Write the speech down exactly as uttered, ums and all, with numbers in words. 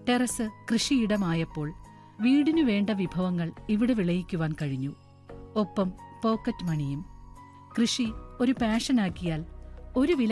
Terrace കൃഷിയിടമായപ്പോൾ വീടിനു വേണ്ട വിഭവങ്ങൾ ഇവിടെ വിളയിക്കുവാൻ കഴിഞ്ഞു. ഒപ്പം പോക്കറ്റ് മണിയും. കൃഷി ഒരു പാഷനാക്കിയാൽ ഒരു വില